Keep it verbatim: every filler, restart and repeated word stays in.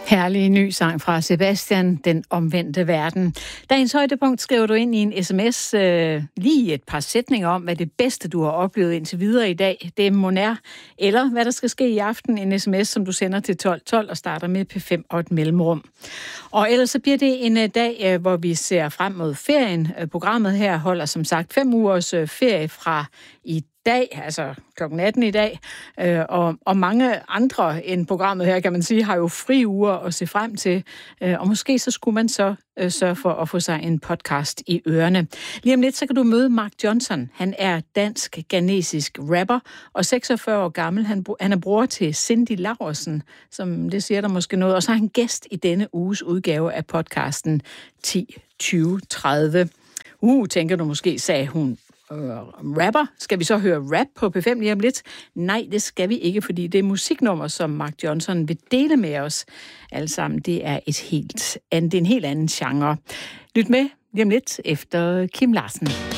Herlig ny sang fra Sebastian, Den omvendte verden. Dagens højdepunkt skriver du ind i en sms øh, lige et par sætninger om, hvad det bedste, du har oplevet indtil videre i dag, det må er, eller hvad der skal ske i aften. En sms, som du sender til tolv tolv og starter med P fem og et mellemrum. Og ellers så bliver det en dag, hvor vi ser frem mod ferien. Programmet her holder som sagt fem ugers ferie fra i dag, altså klokken atten i dag, øh, og, og mange andre end programmet her, kan man sige, har jo fri uger at se frem til, øh, og måske så skulle man så øh, sørge for at få sig en podcast i ørerne. Lige om lidt, så kan du møde Mark Johnson. Han er dansk-ghanesisk rapper, og seksogfyrre år gammel. Han, han er bror til Cindy Laursen, som det siger der måske noget, og så er han gæst i denne uges udgave af podcasten ti tyve tredive. Uh, tænker du måske, sagde hun, rapper. Skal vi så høre rap på P fem lige om lidt? Nej, det skal vi ikke, fordi det er musiknummer, som Mark Johnson vil dele med os. Alle sammen, det er, et helt, det er en helt anden genre. Lyt med lige om lidt efter Kim Larsen.